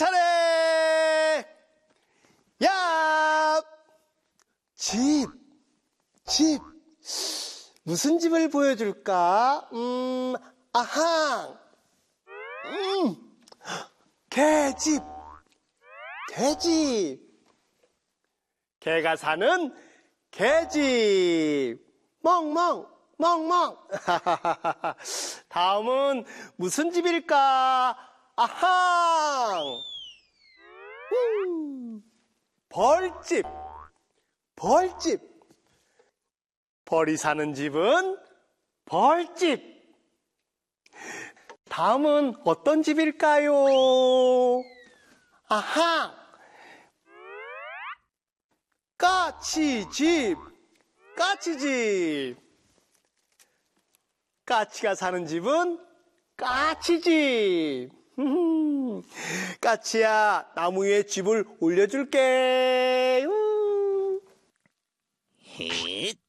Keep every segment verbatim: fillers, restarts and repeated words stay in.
차례! 야! 집, 집. 무슨 집을 보여줄까? 음, 아항. 음, 개집, 개집. 개가 사는 개집. 멍멍, 멍멍. 다음은 무슨 집일까? 아항. 음, 벌집, 벌집. 벌이 사는 집은 벌집. 다음은 어떤 집일까요? 아하! 까치집, 까치집. 까치가 사는 집은 까치집. 까치야, 나무 위에 집을 올려줄게. 힛.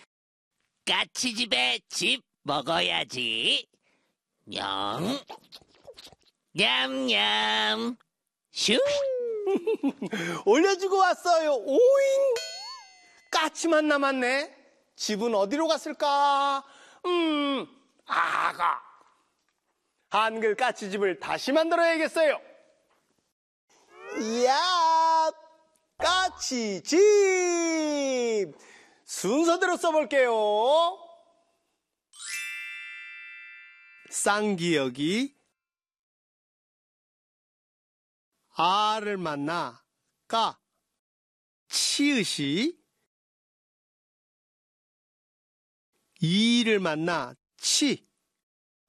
까치집에 집 먹어야지. 냥. 냠냠. 슈. 올려주고 왔어요. 오잉. 까치만 남았네. 집은 어디로 갔을까? 음, 아가. 한글 까치집을 다시 만들어야겠어요. 이야, 까치집. 순서대로 써볼게요. 쌍기역이 아를 만나 까, 치읓이 이를 만나 치,